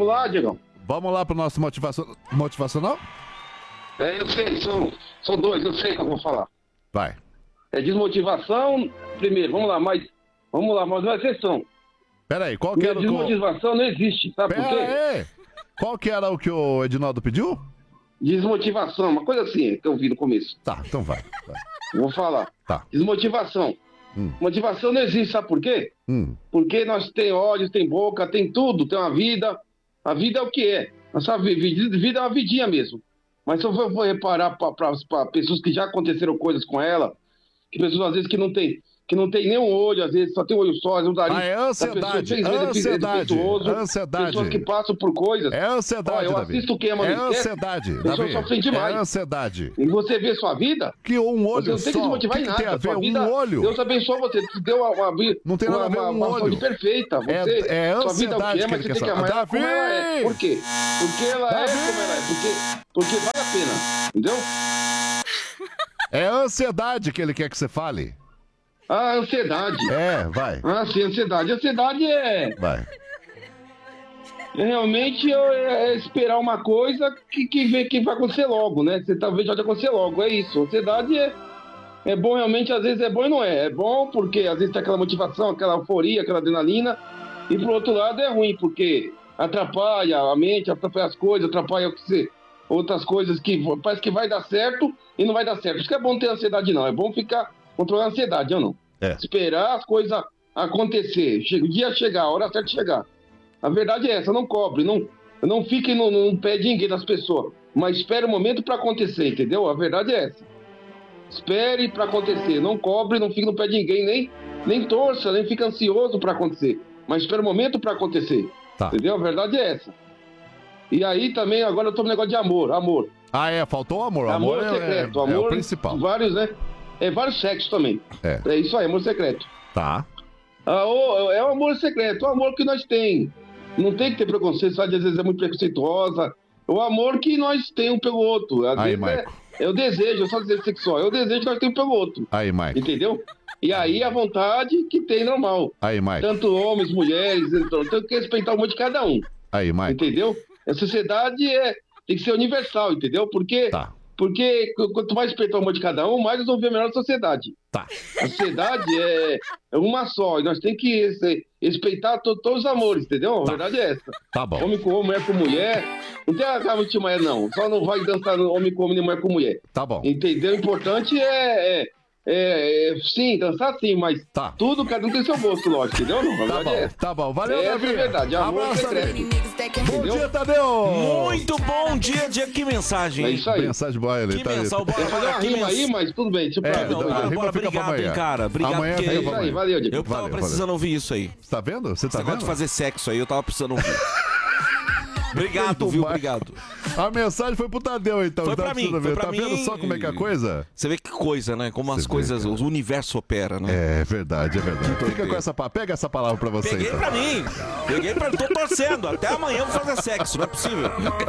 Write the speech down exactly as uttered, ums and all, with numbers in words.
Vamos lá, Diegão. Vamos lá pro nosso motivação... motivacional? É, eu sei, são, são dois, eu sei que eu vou falar. Vai. É desmotivação, primeiro, vamos lá, mas... Vamos lá, mas uma exceção. Peraí, qual que era o que o... Desmotivação não existe, sabe por quê? Pera aí. Qual que era o que o Edinaldo pediu? Desmotivação, uma coisa assim que eu vi no começo. Tá, então vai. vai. Vou falar. Tá. Desmotivação. Hum. Motivação não existe, sabe por quê? Hum. Porque nós tem olhos, tem boca, tem tudo, tem uma vida. A vida é o que é. Nossa vida é uma vidinha mesmo. Mas se eu for reparar para pessoas que já aconteceram coisas com ela, que pessoas às vezes que não tem, que não tem nenhum olho, às vezes só tem um olho só, um nariz. Ah, é ansiedade, ansiedade, ansiedade. Pessoas que passam por coisas. É ansiedade, ó, eu assisto quem ama É ansiedade, Pessoas sofrem demais. É ansiedade. E você vê sua vida... Que um olho você não tem só. que desmotivar que em que nada. tem a ver sua um vida, olho? Deus abençoe você. Te deu uma, uma, não tem nada uma, a ver um uma, uma olho. perfeita. Você, é, é sua vida é o que é, mas você tem que amar ela como ela é. Por quê? Porque ela Davi! é como ela é. Porque, porque vale a pena. Entendeu? É ansiedade que ele quer que você fale. Ah, ansiedade. É, vai. Ah, sim, ansiedade. Ansiedade é... Vai. É realmente é esperar uma coisa que, que, vê, que vai acontecer logo, né? Você talvez já vai acontecer logo, é isso. Ansiedade é, é bom, realmente, às vezes é bom e não é. É bom porque às vezes tem aquela motivação, aquela euforia, aquela adrenalina. E por outro lado é ruim, porque atrapalha a mente, atrapalha as coisas, atrapalha o que você... outras coisas que parece que vai dar certo e não vai dar certo. Isso que é bom ter ansiedade, não. É bom ficar controlando a ansiedade, ou não? É. Esperar as coisas acontecer. Chega, o dia chegar, a hora certa chegar. A verdade é essa, não cobre, não, não fique no, no pé de ninguém das pessoas, mas espere o momento para acontecer, entendeu? A verdade é essa. Espere para acontecer, não cobre, não fique no pé de ninguém, nem, nem torça, nem fique ansioso para acontecer, mas espere o momento para acontecer, tá. Entendeu? A verdade é essa. E aí também, agora eu tô no negócio de amor, amor. Ah, é, faltou o amor. Amor, amor secreto, é, amor, é o principal. Vários, né? É vários sexos também. É. É isso aí, amor secreto. Tá. Ah, o, é o amor secreto, o amor que nós temos. Não tem que ter preconceito, sabe? Às vezes é muito preconceituosa. O amor que nós temos um pelo outro. Às aí, vezes é, é o desejo, é só desejo sexual. É o desejo que nós temos pelo outro. Aí, Mike. Entendeu? E aí a vontade que tem normal. Aí, Mike. Tanto homens, mulheres, então tem que respeitar o amor de cada um. Aí, Mike. Entendeu? A sociedade é, tem que ser universal, entendeu? Porque, tá. porque quanto mais respeitar o amor de cada um, mais nós vamos ver a melhor sociedade. Tá. A sociedade é, é uma só, e nós temos que respeitar to, todos os amores, entendeu? A tá. verdade é essa. Tá bom. Homem com homem, mulher com mulher. Não tem a de mulher, não. Só não vai dançar homem com homem nem mulher com mulher. Tá bom. Entendeu? O importante é... é É, é, sim, dançar sim, mas tá. tudo, cada um tem seu gosto, lógico, entendeu? Não, tá, bom, é. tá bom, valeu, Davi. É verdade, amor Abraço, secreto. Bom dia, Tadeu! Muito bom dia, dia, que mensagem. É isso aí. Mensagem boa, ele que tá mensagem, aí. Bora, fazer uma rima mens... aí, mas tudo bem, tipo, é, não, não, não, a rima bora, fica obrigado, pra amanhã. hein, cara. Obrigado, amanhã porque... fica é isso aí, valeu, Diego. Eu tava valeu, precisando valeu. ouvir isso aí. Você tá vendo? Você tá Esse vendo? de fazer sexo aí, eu tava precisando ouvir. Obrigado, viu? Obrigado. A mensagem foi pro Tadeu, então. Foi tá pra mim. Foi ver. pra tá mim... vendo só como é que é a coisa? Você vê que coisa, né? Como você as coisas, vê, o universo opera, né? É verdade, é verdade. Fica com essa, pega essa palavra pra você. Peguei então. pra mim. Peguei pra... Tô torcendo. Até amanhã eu vou fazer sexo. Não é possível.